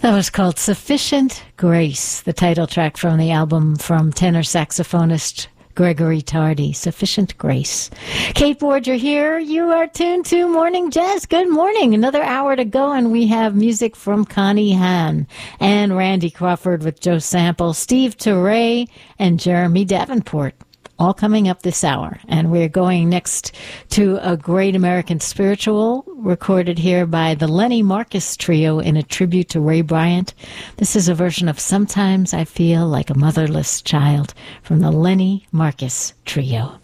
That was called Sufficient Grace, the title track from the album from tenor saxophonist Gregory Tardy, Sufficient Grace. Kate Ward, you're here. You are tuned to Morning Jazz. Good morning. Another hour to go, and we have music from Connie Hahn and Randy Crawford with Joe Sample, Steve Turre, and Jeremy Davenport. All coming up this hour. And we're going next to a great American spiritual recorded here by the Lenny Marcus Trio in a tribute to Ray Bryant. This is a version of Sometimes I Feel Like a Motherless Child from the Lenny Marcus Trio.